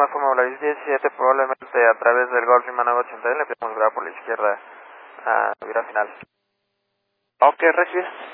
Fórmula 17, probablemente a través del Golf Lima 980, le podemos grabar por la izquierda a la final. Ok, Regis.